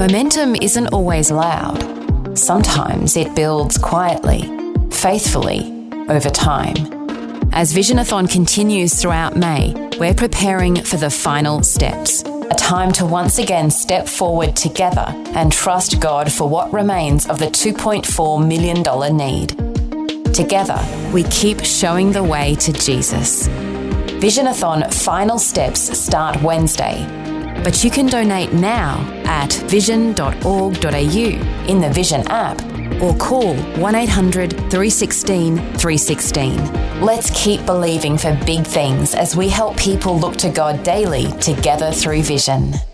Momentum isn't always loud. Sometimes it builds quietly, faithfully, over time. As Visionathon continues throughout May, we're preparing for the final steps, a time to once again step forward together and trust God for what remains of the $2.4 million need. Together, we keep showing the way to Jesus. Visionathon final steps start Wednesday, but you can donate now at vision.org.au in the Vision app or call 1800 316 316. Let's keep believing for big things as we help people look to God daily together through Vision.